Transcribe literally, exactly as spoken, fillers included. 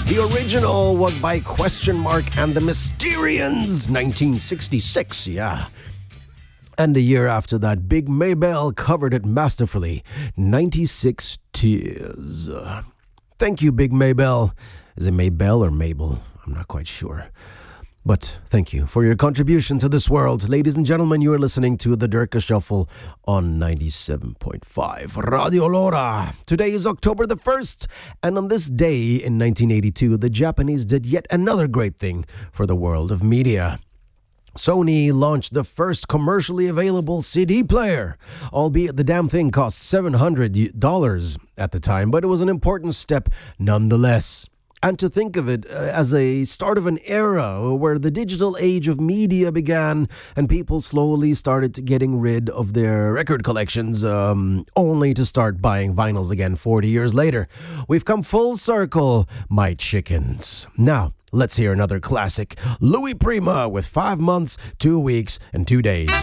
The original was by Question Mark and the Mysterians, nineteen sixty-six, yeah. And a year after that, Big Maybell covered it masterfully, ninety-six Tears. Thank you, Big Maybell. Is it Maybell or Mabel? I'm not quite sure. But thank you for your contribution to this world. Ladies and gentlemen, you are listening to the Derka Shuffle on ninety-seven point five Radio Lora. Today is October the first, and on this day in nineteen eighty-two, the Japanese did yet another great thing for the world of media. Sony launched the first commercially available C D player, albeit the damn thing cost seven hundred dollars at the time, but it was an important step nonetheless. And to think of it uh, as a start of an era where the digital age of media began and people slowly started getting rid of their record collections, um, only to start buying vinyls again forty years later. We've come full circle, my chickens. Now, let's hear another classic. Louis Prima with five months, two weeks, and two days.